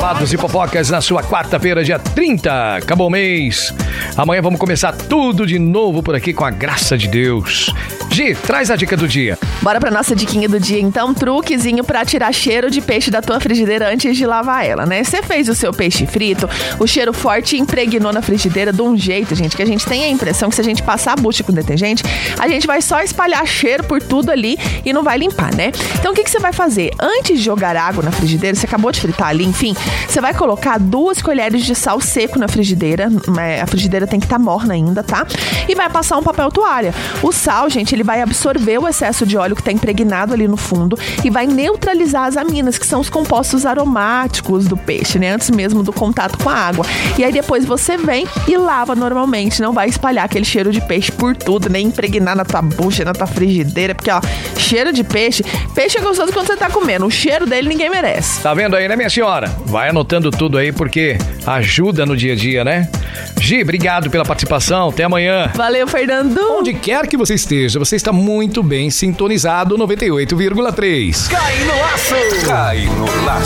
Falados e fofocas na sua quarta-feira, dia 30. Acabou o mês. Amanhã vamos começar tudo de novo por aqui com a graça de Deus. Gi, traz a dica do dia. Bora pra nossa diquinha do dia, então. Truquezinho pra tirar cheiro de peixe da tua frigideira antes de lavar ela, né? Você fez o seu peixe frito, o cheiro forte impregnou na frigideira de um jeito, gente, que a gente tem a impressão que se a gente passar a bucha com detergente, a gente vai só espalhar cheiro por tudo ali e não vai limpar, né? Então o que você vai fazer? Antes de jogar água na frigideira, você acabou de fritar ali, enfim, você vai colocar 2 colheres de sal seco na frigideira. A frigideira tem que estar morna ainda, tá? E vai passar um papel toalha. O sal, gente, ele vai absorver o excesso de óleo que está impregnado ali no fundo e vai neutralizar as aminas, que são os compostos aromáticos do peixe, né? Antes mesmo do contato com a água. E aí depois você vem e lava normalmente. Não vai espalhar aquele cheiro de peixe por tudo, nem impregnar na tua bucha, na tua frigideira, porque, ó, cheiro de peixe é gostoso quando você tá comendo. O cheiro dele ninguém merece. Tá vendo aí, né, minha senhora? Vai anotando tudo aí, porque ajuda no dia a dia, né? Gi, obrigado pela participação. Até amanhã. Valeu, Fernando. Onde quer que você esteja, você está muito bem sintonizado 98,3. Cai no laço! Cai no laço!